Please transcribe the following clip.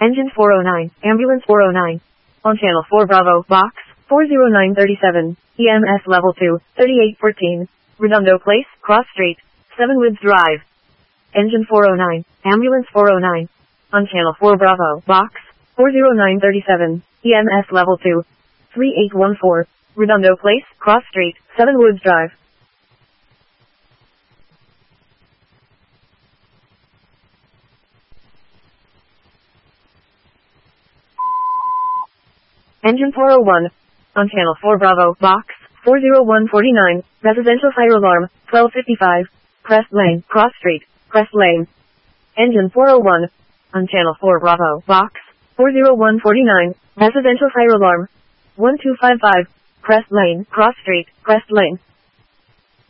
Engine 409, Ambulance 409. On Channel 4 Bravo, Box 40937, EMS Level 2, 3814. Redondo Place, Cross Street, Sevenwoods Drive. Engine 409, Ambulance 409. On Channel 4 Bravo, Box 40937, EMS Level 2, 3814. Redondo Place, Cross Street, Sevenwoods Drive. Engine 401. On Channel 4 Bravo, Box 40149, Residential Fire Alarm, 1255. Crest Lane, Cross Street, Crest Lane. Engine 401. On Channel 4 Bravo, Box 40149, Residential Fire Alarm, 1255. Crest Lane, Cross Street, Crest Lane.